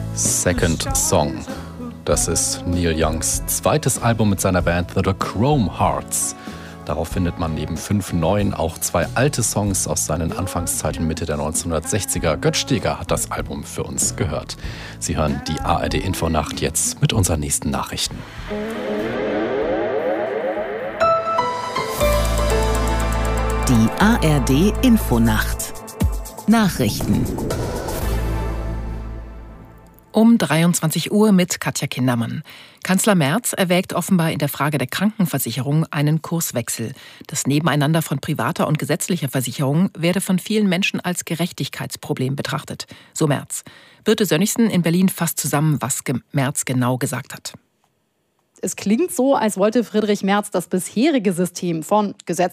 Second Song. Das ist Neil Youngs zweites Album mit seiner Band The Chrome Hearts. Darauf findet man neben 5 neuen auch 2 alte Songs aus seinen Anfangszeiten Mitte der 1960er. Götz Steger hat das Album für uns gehört. Sie hören die ARD-Infonacht jetzt mit unseren nächsten Nachrichten. Die ARD-Infonacht. Nachrichten. Um 23 Uhr mit Katja Kindermann. Kanzler Merz erwägt offenbar in der Frage der Krankenversicherung einen Kurswechsel. Das Nebeneinander von privater und gesetzlicher Versicherung werde von vielen Menschen als Gerechtigkeitsproblem betrachtet. So Merz. Birte Sönnigsen in Berlin fasst zusammen, was Merz genau gesagt hat. Es klingt so, als wollte Friedrich Merz das bisherige System von